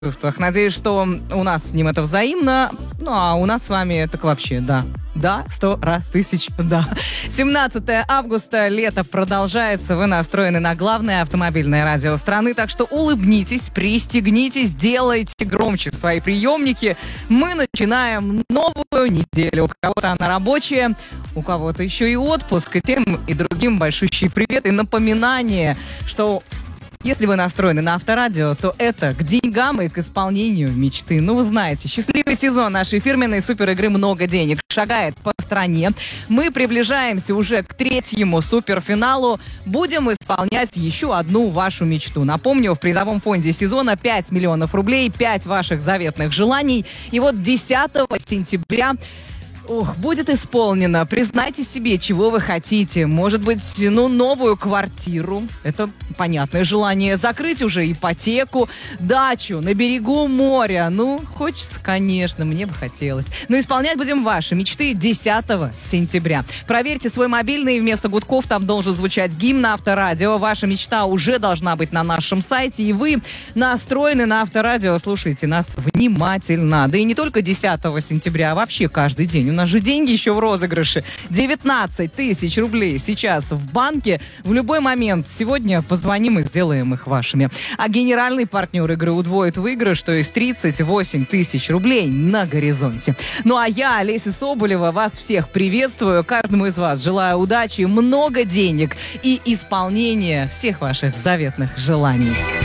чувствах. Надеюсь, что у нас с ним это взаимно. Ну, а у нас с вами так вообще, да. Да, 100 раз, 1000, да. 17 августа, лето продолжается. Вы настроены на главное автомобильное радио страны. Так что улыбнитесь, пристегнитесь, сделайте громче свои приемники. Мы начинаем новую неделю. У кого-то она рабочая, у кого-то еще и отпуск. И тем и другим большущий привет и напоминание, что... Если вы настроены на Авторадио, то это к деньгам и к исполнению мечты. Ну, вы знаете, счастливый сезон нашей фирменной суперигры «Много денег» шагает по стране. Мы приближаемся уже к 3-му суперфиналу. Будем исполнять еще одну вашу мечту. Напомню, в призовом фонде сезона 5 миллионов рублей, 5 ваших заветных желаний. И вот 10 сентября... будет исполнено. Признайте себе, чего вы хотите. Может быть, новую квартиру. Это понятное желание. Закрыть уже ипотеку, дачу на берегу моря. Хочется, конечно, мне бы хотелось. Но исполнять будем ваши мечты 10 сентября. Проверьте свой мобильный. Вместо гудков там должен звучать гимн Авторадио. Ваша мечта уже должна быть на нашем сайте. И вы настроены на Авторадио. Слушайте нас внимательно. Да и не только 10 сентября, а вообще каждый день. У нас же деньги еще в розыгрыше. 19 тысяч рублей сейчас в банке. В любой момент сегодня позвоним и сделаем их вашими. А генеральный партнер игры удвоит выигрыш, то есть 38 тысяч рублей на горизонте. Ну а я, Олеся Соболева, вас всех приветствую. Каждому из вас желаю удачи, много денег и исполнения всех ваших заветных желаний.